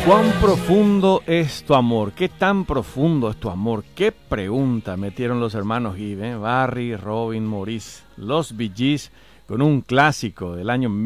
¿Cuán profundo es tu amor? ¿Qué tan profundo es tu amor? ¿Qué pregunta metieron los hermanos Gibb, Barry, Robin, Maurice, los Bee Gees, con un clásico del año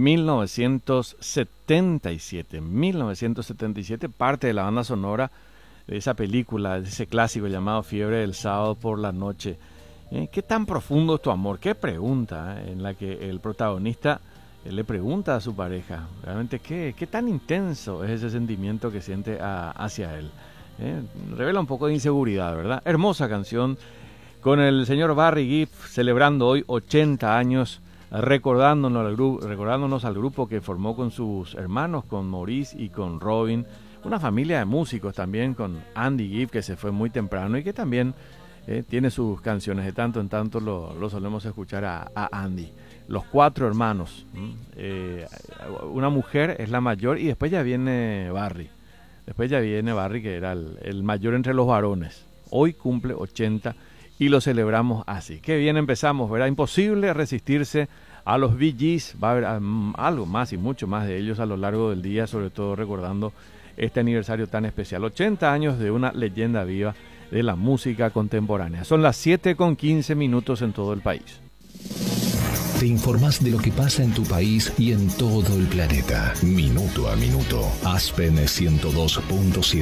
1977? 1977, parte de la banda sonora de esa película, de ese clásico llamado Fiebre del Sábado por la Noche. ¿Qué tan profundo es tu amor? ¿Qué pregunta en la que el protagonista le pregunta a su pareja, realmente qué tan intenso es ese sentimiento que siente hacia él? Revela un poco de inseguridad, ¿verdad? Hermosa canción con el señor Barry Gibb celebrando hoy 80 años, recordándonos al grupo que formó con sus hermanos, con Maurice y con Robin, una familia de músicos también, con Andy Gibb, que se fue muy temprano y que también tiene sus canciones, de tanto en tanto lo solemos escuchar a Andy. Los 4 hermanos, una mujer es la mayor y después ya viene Barry. Que era el mayor entre los varones. Hoy cumple 80 y lo celebramos así. Qué bien empezamos, ¿verdad? Imposible resistirse a los Bee Gees. Va a haber algo más y mucho más de ellos a lo largo del día, sobre todo recordando este aniversario tan especial. 80 años de una leyenda viva de la música contemporánea. Son las 7:15 en todo el país. Te informás de lo que pasa en tu país y en todo el planeta. Minuto a minuto. Aspen 102.7.